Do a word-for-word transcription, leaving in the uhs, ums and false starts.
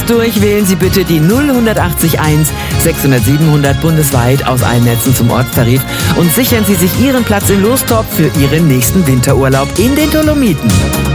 durch, wählen Sie bitte die null acht eins sechshundert siebenhundert bundesweit aus allen Netzen zum Ortstarif und sichern Sie sich Ihren Platz im Lostopf für Ihren nächsten Winterurlaub in den Dolomiten.